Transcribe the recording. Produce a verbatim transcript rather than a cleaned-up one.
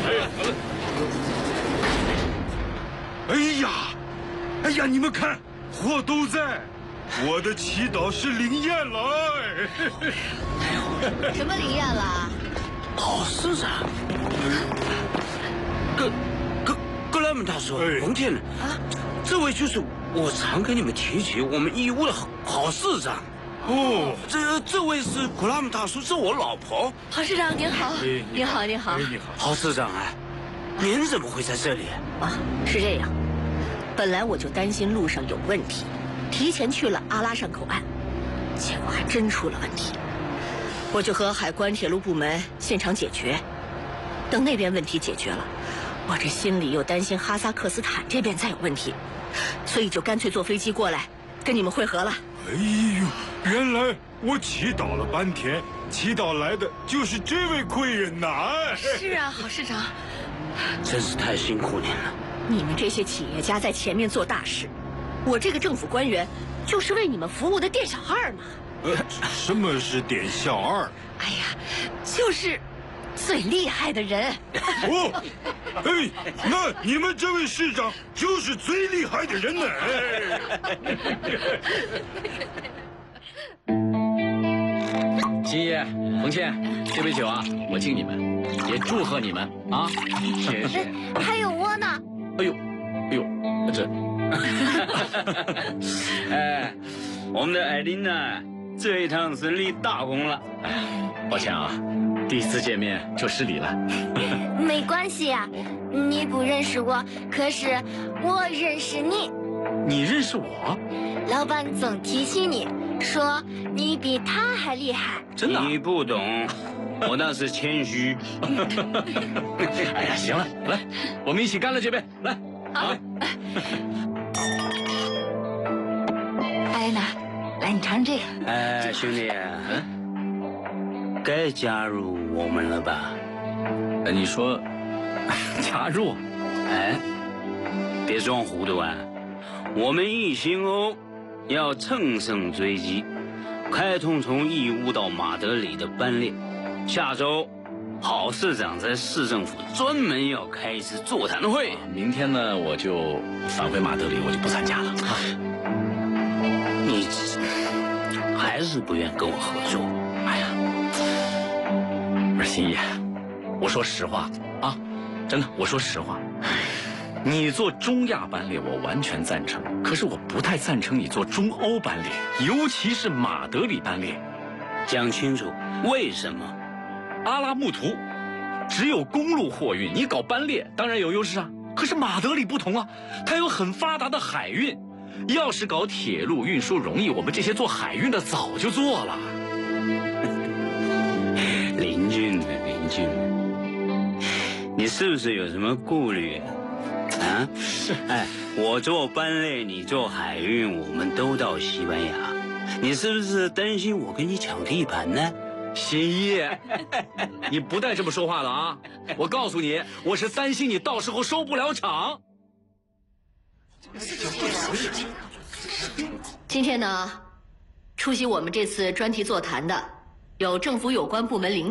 哎呀，哎呀，你们看，火都在，我的祈祷是灵验了。 什么灵验了？ 好市长，格格格莱姆大叔，洪天啊，这位就是我常跟你们提起我们义乌的好好市长。哦，这这位是格莱姆大叔，是我老婆。 郝市长您好，您好您好， 你好， 郝市长啊，您怎么会在这里啊？是这样，本来我就担心路上有问题，提前去了阿拉善口岸，结果还真出了问题。我就和海关铁路部门现场解决，等那边问题解决了，我这心里又担心哈萨克斯坦这边再有问题，所以就干脆坐飞机过来跟你们会合了。 哎呦，原来我祈祷了半天，祈祷来的就是这位贵人呐！ 是啊，郝市长， 真是太辛苦您了。 你们这些企业家在前面做大事，我这个政府官员就是为你们服务的店小二嘛。 呃，什么是店小二？ 哎呀，就是最厉害的人。 哦，哎，那你们这位市长就是最厉害的人呢。 金叶、冯倩，这杯酒啊，我敬你们，也祝贺你们啊！谢谢。 还有我呢。 哎呦，哎呦，这， 哎，我们的艾琳娜这一趟是立大功了。 哎，抱歉啊，第一次见面就失礼了。 没关系呀、啊，你不认识我，可是我认识你。 你认识我？ 老板总提起你，说你比他还厉害。 真的、啊？ 你不懂，我那是谦虚。 哎呀，行了，来，我们一起干了这杯，来。 好。 艾娜，来，你尝这个。 哎，兄弟，嗯，该加入我们了吧？ 哎，你说加入？ 哎，别装糊涂啊！我们一心欧要乘胜追击，开通从义乌到马德里的班列。下周，郝市长在市政府专门要开一次座谈会。 啊、明天呢，我就返回马德里，我就不参加了。啊、 你还是不愿跟我合作？ 哎呀，不是心怡，我说实话啊，真的，我说实话。你做中亚班列，我完全赞成。可是我不太赞成你做中欧班列，尤其是马德里班列。 讲清楚，为什么？ 阿拉木图只有公路货运，你搞班列当然有优势啊。可是马德里不同啊，它有很发达的海运。要是搞铁路运输容易，我们这些做海运的早就做了。 林俊，林俊，你是不是有什么顾虑？啊， 是， 哎，我做班列，你做海运，我们都到西班牙，你是不是担心我跟你抢地盘呢？ 新一，你不带这么说话的啊！我告诉你，我是担心你到时候收不了场。 今天呢，出席我们这次专题座谈的有政府有关部门领导。